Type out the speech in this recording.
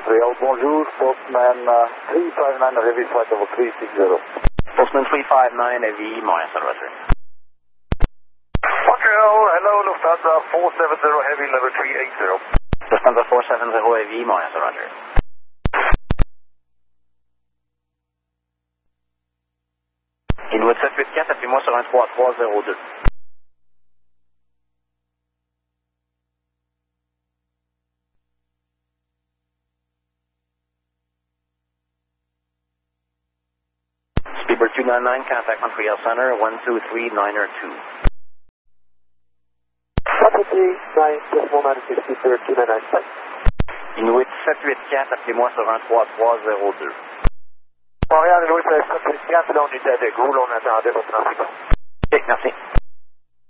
Montréal, bonjour, Postman 359 Heavy Flight over 360. Postman 359 Heavy, Montréal, Roger. Montreal, hello, Lufthansa 470 Heavy, level 380. Lufthansa 470 Heavy, Montréal, Roger. Inuit 784, appelez-moi sur un 3302. Speedbird 299, contact Montreal Center, 123-902. Speedbird 299. Inuit 784, appelez-moi sur un 3302. Montréal, Inuit 784, là on était avec vous, là on attendait votre rencontre. Ok, merci.